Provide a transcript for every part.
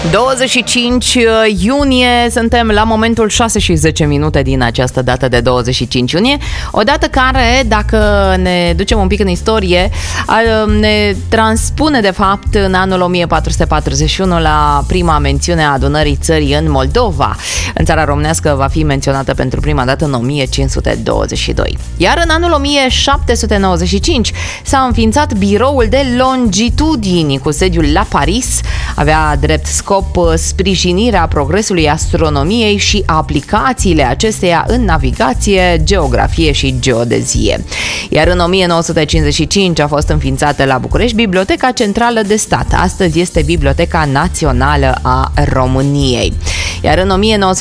25 iunie, suntem la momentul 6 și 10 minute din această dată de 25 iunie. O dată care, dacă ne ducem un pic în istorie, ne transpune de fapt în anul 1441 la prima mențiune a adunării țării în Moldova. În țara românească va fi menționată pentru prima dată în 1522. Iar în anul 1795 s-a înființat biroul de longitudini cu sediul la Paris. Avea drept scop sprijinirea progresului astronomiei și aplicațiile acesteia în navigație, geografie și geodezie. Iar în 1955 a fost înființată la București Biblioteca Centrală de Stat. Astăzi este Biblioteca Națională a României. Iar în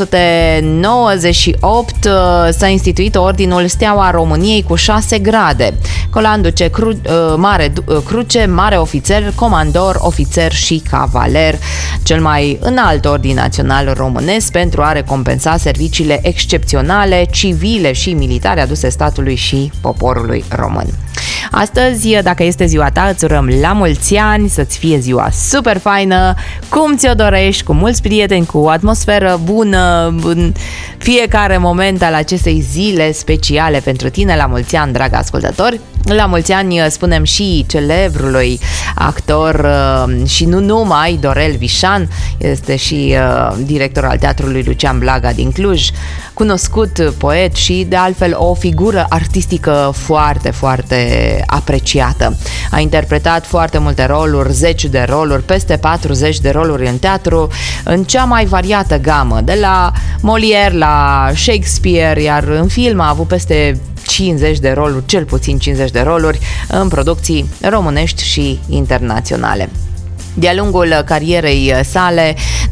1998 s-a instituit Ordinul Steaua României cu 6 grade: colanduce, cruce, mare ofițer, comandor, ofițer și cavaler, cel mai înalt ordin național românesc pentru a recompensa serviciile excepționale, civile și militare aduse statului și poporului român. Astăzi, dacă este ziua ta, îți urăm la mulți ani, să-ți fie ziua super faină, cum ți-o dorești, cu mulți prieteni, cu o atmosferă bună, în fiecare moment al acestei zile speciale pentru tine. La mulți ani, dragi ascultători! La mulți ani spunem și celebrului actor și nu numai, Dorel Vișan, este și director al Teatrului Lucian Blaga din Cluj, cunoscut poet și de altfel o figură artistică foarte, foarte apreciată. A interpretat foarte multe roluri, 10 de roluri, peste 40 de roluri în teatru, în cea mai variată gamă, de la Molière la Shakespeare, iar în film a avut peste 50 de roluri, cel puțin 50 de roluri în producții românești și internaționale. De-a lungul carierei sale